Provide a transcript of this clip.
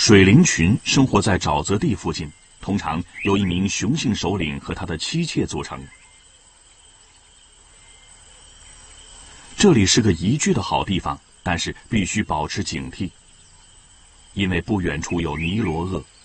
水灵群生活在沼泽地附近，通常由一名雄性首领和他的妻妾组成。这里是个宜居的好地方，但是必须保持警惕，因为不远处有尼罗鳄。